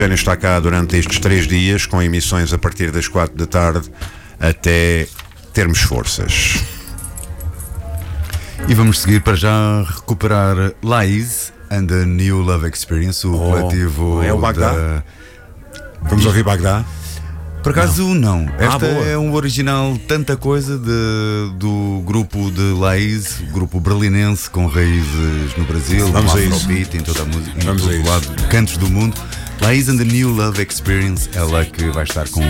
Pena está cá durante estes 3 dias, com emissões a partir das 4 da tarde até termos forças. E vamos seguir para já recuperar Laís and the New Love Experience, o coletivo. É o Bagdá? Vamos ouvir Bagdá? Por acaso não. Esta boa. é um original tanta coisa do grupo de Laís, grupo berlinense com raízes no Brasil, Vamos no a isso. Afrobeat, em toda a música, em Vamos a todo isso. lado, cantos do mundo. Laís and the New Love Experience, ela que vai estar com